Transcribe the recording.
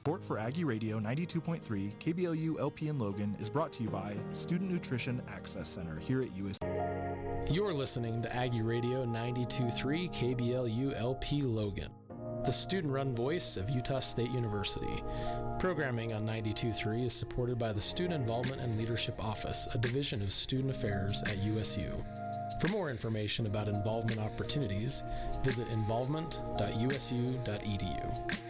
Support for Aggie Radio 92.3 KBLU LP in Logan is brought to you by Student Nutrition Access Center here at USU. You're listening to Aggie Radio 92.3 KBLU LP Logan, the student-run voice of Utah State University. Programming on 92.3 is supported by the Student Involvement and Leadership Office, a division of Student Affairs at USU. For more information about involvement opportunities, visit involvement.usu.edu.